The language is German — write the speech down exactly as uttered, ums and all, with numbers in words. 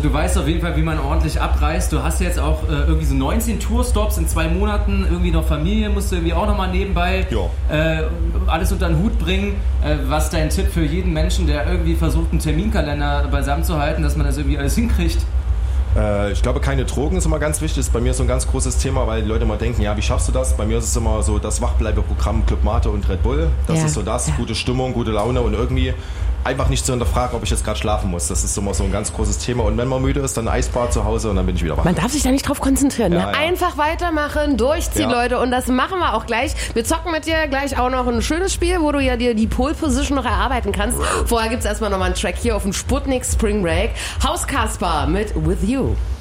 du weißt auf jeden Fall, wie man ordentlich abreißt. Du hast jetzt auch äh, irgendwie so neunzehn Tourstops in zwei Monaten, irgendwie noch Familie musst du irgendwie auch nochmal nebenbei äh, alles unter den Hut bringen. Äh, was dein Tipp für jeden Menschen, der irgendwie versucht, einen Terminkalender beisammen zu halten, dass man das irgendwie alles hinkriegt? Äh, ich glaube, keine Drogen ist immer ganz wichtig. Das ist bei mir so ein ganz großes Thema, weil die Leute immer denken, ja, wie schaffst du das? Bei mir ist es immer so das Wachbleibeprogramm Club Mate und Red Bull. Das ja. ist so das, ja. gute Stimmung, gute Laune und irgendwie einfach nicht zu hinterfragen, ob ich jetzt gerade schlafen muss. Das ist immer so ein ganz großes Thema. Und wenn man müde ist, dann ein Eisbad zu Hause und dann bin ich wieder wach. Man darf sich da nicht drauf konzentrieren. Ja, ne? ja. Einfach weitermachen, durchziehen, ja. Leute. Und das machen wir auch gleich. Wir zocken mit dir gleich auch noch ein schönes Spiel, wo du ja dir die Pole Position noch erarbeiten kannst. Vorher gibt es erstmal nochmal einen Track hier auf dem Sputnik Spring Break. Haus Kasper mit With You.